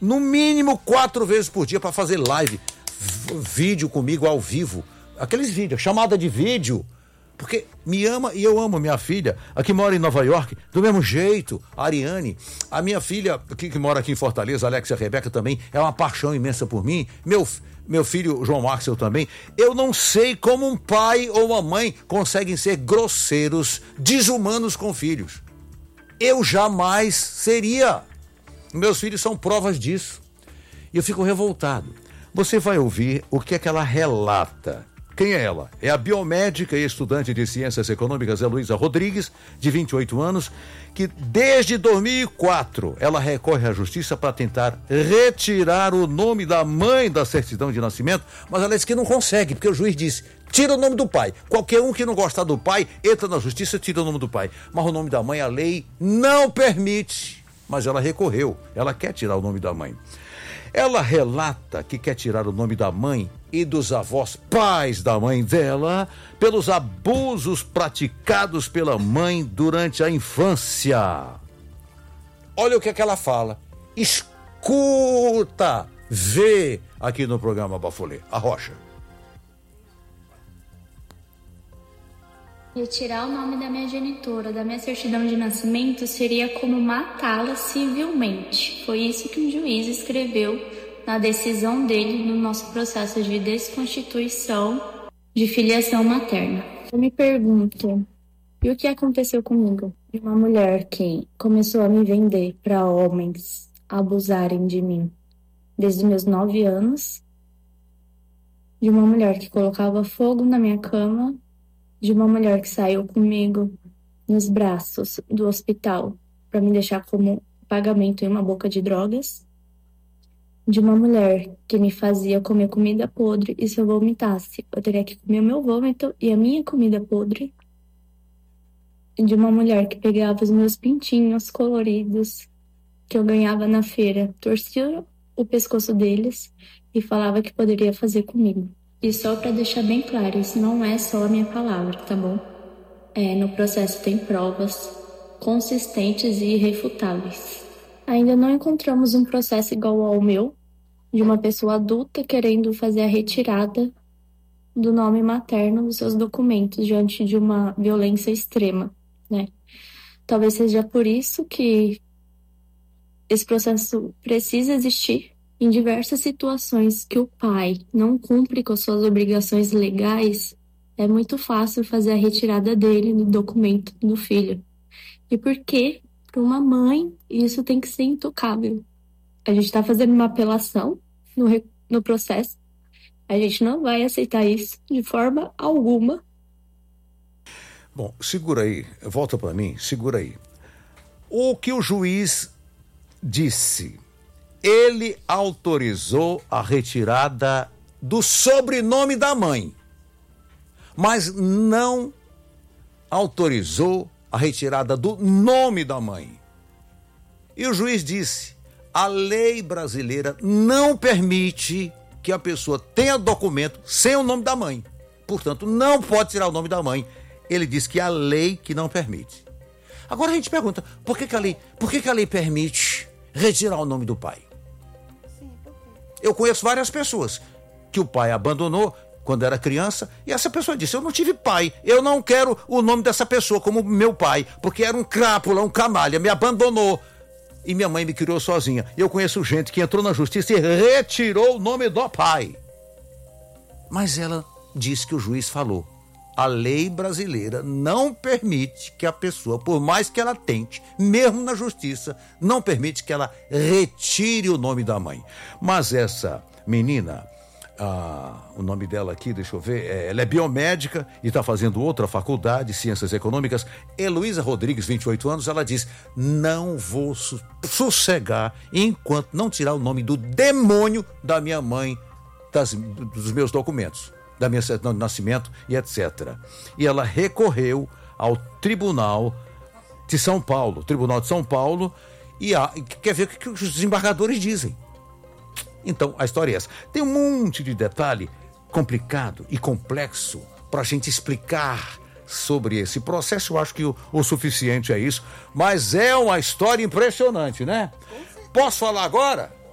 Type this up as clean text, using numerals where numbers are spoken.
no mínimo 4 vezes por dia para fazer live, vídeo comigo ao vivo, aqueles vídeos, chamada de vídeo, porque me ama e eu amo minha filha, a que mora em Nova York, do mesmo jeito, a Ariane, a minha filha que mora aqui em Fortaleza, a Alexia Rebeca também, é uma paixão imensa por mim, meu filho João Axel também. Eu não sei como um pai ou uma mãe conseguem ser grosseiros, desumanos com filhos. Eu jamais seria. Meus filhos são provas disso. E eu fico revoltado. Você vai ouvir o que é que ela relata. Quem é ela? É a biomédica e estudante de Ciências Econômicas Heloísa Rodrigues, de 28 anos, que desde 2004 ela recorre à justiça para tentar retirar o nome da mãe da certidão de nascimento, mas ela diz que não consegue, porque o juiz disse, tira o nome do pai. Qualquer um que não gostar do pai, entra na justiça e tira o nome do pai. Mas o nome da mãe, a lei não permite. Mas ela recorreu, ela quer tirar o nome da mãe. Ela relata que quer tirar o nome da mãe e dos avós, pais da mãe dela, pelos abusos praticados pela mãe durante a infância. Olha o que é que ela fala. Escuta, vê aqui no programa Bafolê, a Rocha. Retirar o nome da minha genitora da minha certidão de nascimento seria como matá-la civilmente. Foi isso que o juiz escreveu na decisão dele no nosso processo de desconstituição de filiação materna. Eu me pergunto, e o que aconteceu comigo? Uma mulher que começou a me vender para homens abusarem de mim desde meus 9 anos, de uma mulher que colocava fogo na minha cama, de uma mulher que saiu comigo nos braços do hospital para me deixar como pagamento em uma boca de drogas, de uma mulher que me fazia comer comida podre e se eu vomitasse, eu teria que comer o meu vômito e a minha comida podre, de uma mulher que pegava os meus pintinhos coloridos que eu ganhava na feira, torcia o pescoço deles e falava que poderia fazer comigo. E só para deixar bem claro, isso não é só a minha palavra, tá bom? No processo tem provas consistentes e irrefutáveis. Ainda não encontramos um processo igual ao meu, de uma pessoa adulta querendo fazer a retirada do nome materno dos seus documentos diante de uma violência extrema, né? Talvez seja por isso que esse processo precisa existir. Em diversas situações que o pai não cumpre com suas obrigações legais, é muito fácil fazer a retirada dele do documento do filho. E por que, para uma mãe, isso tem que ser intocável? A gente está fazendo uma apelação no processo. A gente não vai aceitar isso de forma alguma. Bom, segura aí, volta para mim, segura aí. O que o juiz disse... Ele autorizou a retirada do sobrenome da mãe, mas não autorizou a retirada do nome da mãe. E o juiz disse, a lei brasileira não permite que a pessoa tenha documento sem o nome da mãe. Portanto, não pode tirar o nome da mãe. Ele disse que é a lei que não permite. Agora a gente pergunta, por que a lei permite retirar o nome do pai? Eu conheço várias pessoas que o pai abandonou quando era criança e essa pessoa disse, eu não tive pai, eu não quero o nome dessa pessoa como meu pai, porque era um crápula, um canalha, me abandonou e minha mãe me criou sozinha. Eu conheço gente que entrou na justiça e retirou o nome do pai. Mas ela disse que o juiz falou, a lei brasileira não permite que a pessoa, por mais que ela tente, mesmo na justiça, não permite que ela retire o nome da mãe. Mas essa menina, o nome dela aqui, deixa eu ver, ela é biomédica e está fazendo outra faculdade, Ciências Econômicas, Heloísa Rodrigues, 28 anos, ela diz, não vou sossegar enquanto não tirar o nome do demônio da minha mãe dos meus documentos, da minha certidão de nascimento e etc. E ela recorreu ao Tribunal de São Paulo, e quer ver o que os desembargadores dizem. Então, a história é essa. Tem um monte de detalhe complicado e complexo para a gente explicar sobre esse processo. Eu acho que o suficiente é isso, mas é uma história impressionante, né? Posso falar agora?